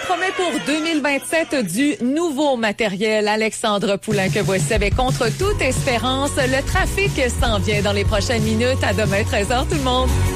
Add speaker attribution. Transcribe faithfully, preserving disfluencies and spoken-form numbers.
Speaker 1: promet pour deux mille vingt-sept du nouveau matériel. Alexandre Poulain que voici avec Contre toute espérance. Le trafic s'en vient dans les prochaines minutes. À demain, treize heures tout le monde.